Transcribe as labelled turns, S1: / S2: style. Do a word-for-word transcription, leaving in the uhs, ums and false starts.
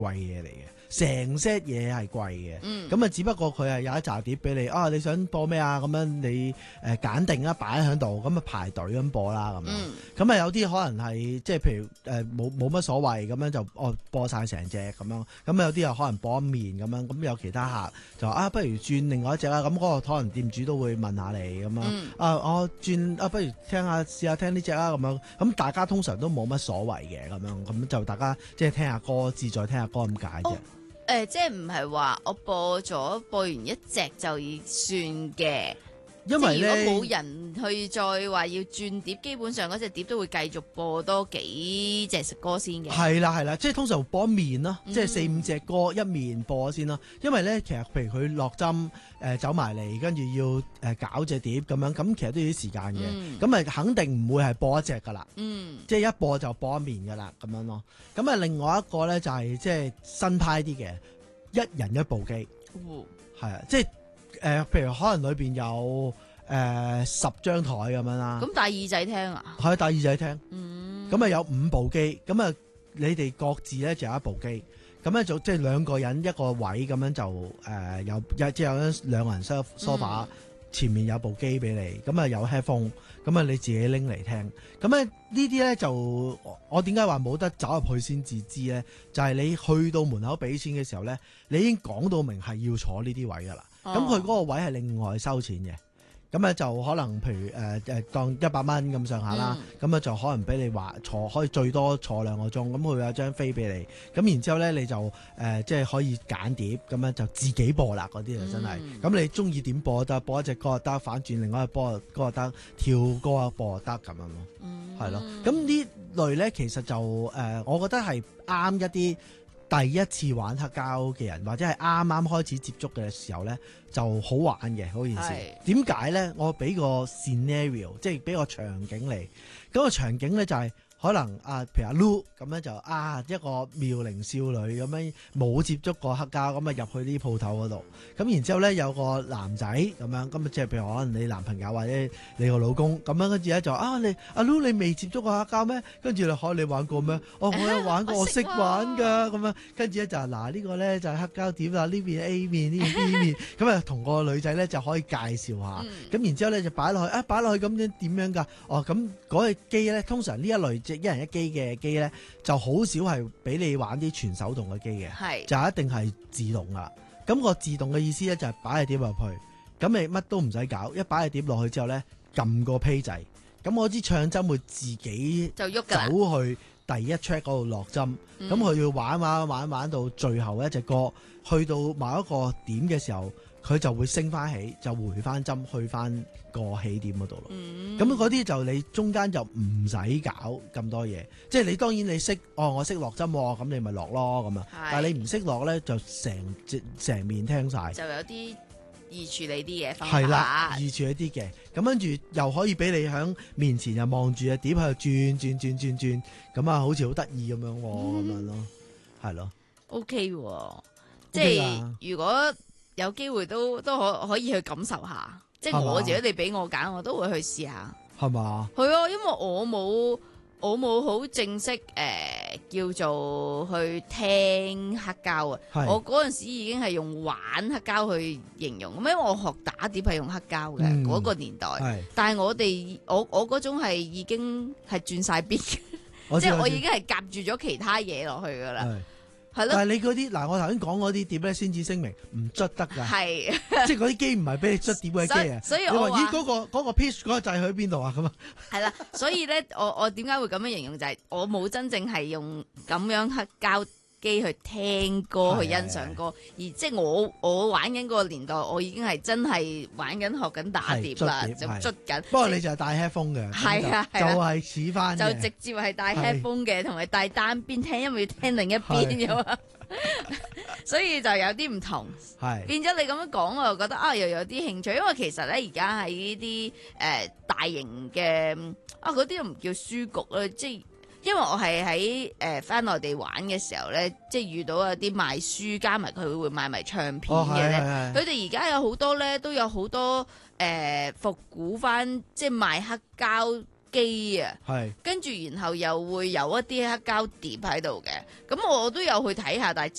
S1: 貴嘢嚟嘅。成 set 嘢係貴嘅，咁啊、
S2: 嗯、
S1: 只不過佢係有一紮碟俾你啊，你想播咩啊？咁樣你誒揀定啦，擺喺度，咁啊排隊咁播啦咁樣。咁啊、嗯、有啲可能係即係譬如誒冇冇乜所謂咁樣就哦播晒成隻咁樣。咁有啲又可能播一面咁樣。咁有其他客就啊，不如轉另外一隻啦。咁嗰個可能店主都會問下你咁樣、嗯、啊，我轉啊，不如聽下試下聽呢隻啦咁樣。咁大家通常都冇乜所謂嘅咁樣，咁就大家即係聽下歌，自在聽下歌咁解啫。
S2: 誒、呃，即係唔係話我播咗播完一隻就已算嘅，
S1: 因為咧，
S2: 如果冇人去再話要轉碟，基本上嗰隻碟都會繼續播多幾隻食歌先嘅。
S1: 係啦係啦，即係通常播一面咯，
S2: 嗯、
S1: 即係四五隻歌一面播先咯。因為咧，其實譬如佢落針誒、呃、走埋嚟，跟住要誒、呃、搞隻碟咁樣，咁其實都要啲時間嘅。咁咪、嗯、肯定唔會係播一隻噶啦。嗯，即係一播就播一面噶啦，咁樣咯。咁啊，另外一個咧就係、是、即係新派啲嘅，一人一部機。哦，係啊，即係。誒、呃，譬如可能裏邊有誒十張台咁樣啦，
S2: 咁戴耳仔聽啊？
S1: 係戴耳仔聽，
S2: 嗯，
S1: 咁啊有五部機，咁啊你哋各自咧就有一部機，咁咧就即係兩個人一個位咁樣就誒、呃、有即係有兩個人 sofa、嗯、前面有部機俾你，咁啊有 headphone，咁啊你自己拎嚟聽，咁咧呢啲咧就我點解話冇得走入去先至知咧？就係、是、你去到門口俾錢嘅時候咧，你已經講到明係要坐呢啲位噶啦。咁佢嗰個位係另外收錢嘅，咁咧就可能譬如誒誒、呃、當一百蚊咁上下啦，咁啊、嗯、就可能俾你話坐可以最多坐兩個鐘，咁佢有張飛俾你，咁然之後咧你就誒、呃、即係可以揀碟，咁樣就自己播啦嗰啲啊真係，咁、嗯、你中意點播得播一隻歌就得，反轉另外一隻歌歌就得，跳歌啊播就得咁樣咯，係咯、嗯，咁呢類咧其實就誒、呃、我覺得係啱一啲第一次玩黑膠嘅人，或者係啱啱開始接觸嘅時候咧，就好玩嘅嗰件事。點解咧？我俾個 scenario，即係俾個場景嚟。咁、嗰個場景咧就係、是。可能啊，譬如阿 Lu 咁樣就啊一個妙齡少女咁樣冇接觸過黑膠，咁啊入去啲鋪頭嗰度，咁然之後咧有個男仔咁樣，咁啊即係譬如可能你男朋友或者你個老公咁樣，跟住咧就啊你阿 Lu 你未接觸過黑膠咩？跟住你可你玩過咩？哦我有玩過，我識玩㗎咁樣，跟住咧就嗱呢個咧就係黑膠碟啦，呢邊 A 面呢邊 B 面，咁啊同個女仔咧就可以介紹下，咁然之後咧就擺落去啊擺落去咁樣點樣㗎？哦咁嗰個機咧通常呢一類。一人一機嘅機咧，就好少係俾你玩啲全手動嘅機嘅，是就一定係自動噶。咁個自動嘅意思咧就係擺隻碟入去，咁你乜都唔使搞，一擺隻碟落去之後咧，撳個 play 掣，咁我支唱針會自己就喐噶，走去第一 track 嗰度落針，咁佢、嗯、要玩玩玩玩到最後一隻歌，去到某一個點嘅時候。佢就會升翻起，就回翻針去翻個起點嗰度咯。咁嗰啲就你中間就唔使搞咁多嘢，即係你當然你識哦，我識落針喎，咁你咪落咯咁啊。是但係你唔識落咧，就成隻成面聽晒，就有啲易處理啲嘢。係啦，易處理啲嘅。咁跟住又可以俾你喺面前又望住隻碟喺度轉轉轉轉轉，咁啊好似好得意咁樣喎，咁樣咯，係咯。O K 喎，即係如果。有機會都都可可以去感受下，即係我自己你俾我揀，我都會去試下。係嘛？係啊，因為我冇我冇好正式誒、呃、叫做去聽黑膠啊。是我嗰陣時已經係用玩黑膠去形容，咁因為我學打碟係用黑膠嘅嗰、嗯、個年代。是但係我哋我我嗰種係已經係轉晒邊嘅，即係我已經係夾住咗其他嘢落去噶啦。係咯，但係你嗰啲嗱，我頭先講嗰啲碟咧，先至聲明唔捽得噶，係即係嗰啲機唔係俾你捽碟嘅機啊。所以我話咦，嗰個嗰個 pitch 嗰個掣喺邊度啊？咁啊，係啦，所以咧，我我點解會咁樣形容就係我冇真正係用咁樣黑膠機去聽歌去欣賞歌，而即係我我玩緊嗰個年代，我已經係真係玩緊學緊打碟啦，就捽緊。不過你就係戴 headphone 嘅，係啊，就係似翻，就直接係戴 headphone 嘅，同埋戴單邊聽，因為要聽另一邊嘅嘛，所以就有啲唔同。係變咗你咁樣講，我又覺得啊，又有啲興趣，因為其實咧而家喺呢啲誒大型嘅啊嗰啲又唔叫書局啦，即係。因為我係喺誒翻內地玩嘅時候咧，即係遇到有啲賣書加埋佢會賣埋唱片嘅咧，佢哋而家有好多咧都有好多誒復古翻，即係賣黑膠
S2: 機啊。
S1: 係
S2: 跟住然後又會有一啲黑膠碟喺度嘅，咁我都有去睇下，但係